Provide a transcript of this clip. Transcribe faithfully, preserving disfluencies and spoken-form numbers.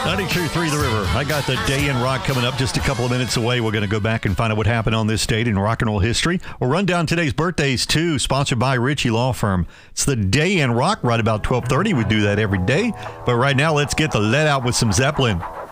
ninety-two point three The River. I got the Day in Rock coming up just a couple of minutes away. We're going to go back and find out what happened on this date in rock and roll history. We'll run down today's birthdays, too, sponsored by Ritchie Law Firm. It's the Day in Rock right about twelve thirty. We do that every day. But right now, let's get the let out with some Zeppelin.